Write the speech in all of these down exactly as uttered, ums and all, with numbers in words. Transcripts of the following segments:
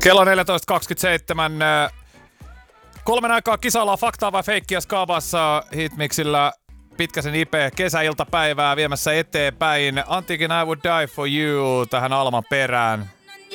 Kello neljätoista kaksikymmentäseitsemän. Kolmen aikaa kisalla faktaa vai feikkiä Skavassa Hitmixillä. Pitkäsen Ipe kesäiltapäivää viemässä eteenpäin. Antiikin I Would Die For You tähän Alman perään.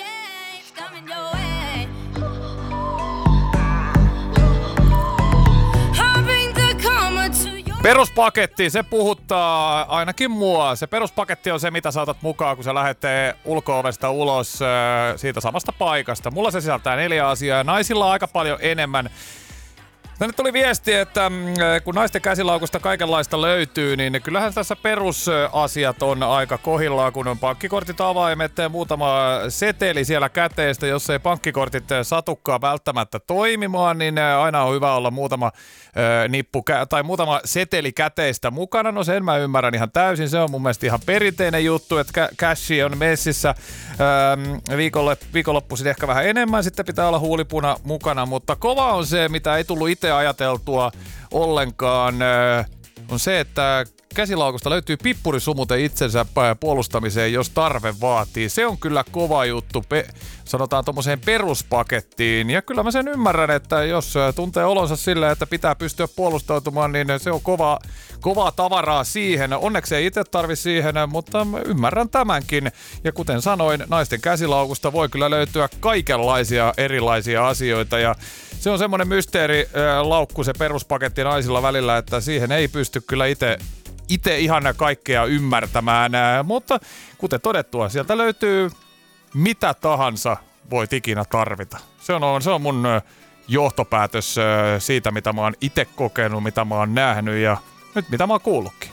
Peruspaketti, se puhuttaa ainakin mua. Se peruspaketti on se, mitä saatat mukaan, kun sä lähdet ulko-ovesta ulos siitä samasta paikasta. Mulla se sisältää neljä asiaa ja naisilla on aika paljon enemmän. Tänne tuli viesti, että kun naisten käsilaukusta kaikenlaista löytyy, niin kyllähän tässä perusasiat on aika kohdillaan, kun on pankkikortit, avaimet, muutama seteli siellä käteistä. Jos ei pankkikortit satukaan välttämättä toimimaan, niin aina on hyvä olla muutama nippu tai muutama seteli käteistä mukana. No sen mä ymmärrän ihan täysin. Se on mun mielestä ihan perinteinen juttu, että cashi on messissä. Viikolle, viikonloppuisin ehkä vähän enemmän, sitten pitää olla huulipuna mukana, mutta kova on se, mitä ei tullut itse ajateltua ollenkaan, on se, että käsilaukusta löytyy pippurisumute itsensä puolustamiseen, jos tarve vaatii. Se on kyllä kova juttu, pe- sanotaan tommoseen peruspakettiin. Ja kyllä mä sen ymmärrän, että jos tuntee olonsa sillä, että pitää pystyä puolustautumaan, niin se on kova, kovaa tavaraa siihen. Onneksi ei itse tarvi siihen, mutta ymmärrän tämänkin. Ja kuten sanoin, naisten käsilaukusta voi kyllä löytyä kaikenlaisia erilaisia asioita. Ja se on semmoinen mysteerilaukku se peruspaketti naisilla välillä, että siihen ei pysty kyllä itse Itse ihan kaikkea ymmärtämään, mutta kuten todettua, sieltä löytyy mitä tahansa voit ikinä tarvita. Se on, se on mun johtopäätös siitä, mitä mä oon itse kokenut, mitä mä oon nähnyt ja nyt mitä mä oon kuullutkin.